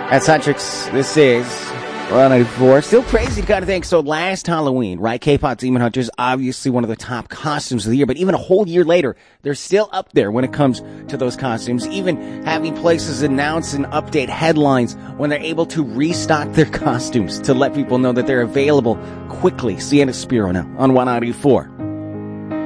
At Centrix, this is 194. Still crazy to kind of think. So last Halloween, right? K-pop Demon Hunter is obviously one of the top costumes of the year, but even a whole year later, they're still up there when it comes to those costumes, even having places announce and update headlines when they're able to restock their costumes to let people know that they're available quickly. Sienna Spiro now on 194.